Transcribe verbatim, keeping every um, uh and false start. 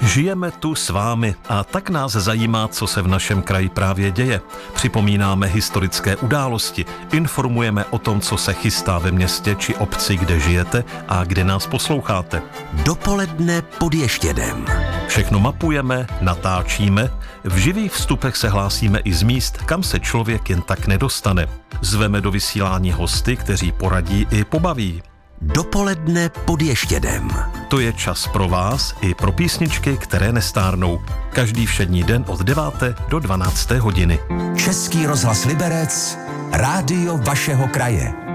Žijeme tu s vámi a tak nás zajímá, co se v našem kraji právě děje. Připomínáme historické události, informujeme o tom, co se chystá ve městě či obci, kde žijete a kde nás posloucháte. Dopoledne pod Ještědem. Všechno mapujeme, natáčíme, v živých vstupech se hlásíme i z míst, kam se člověk jen tak nedostane. Zveme do vysílání hosty, kteří poradí i pobaví. Dopoledne pod Ještědem. To je čas pro vás i pro písničky, které nestárnou. Každý všední den od deváté do dvanácté hodiny. Český rozhlas Liberec, rádio vašeho kraje.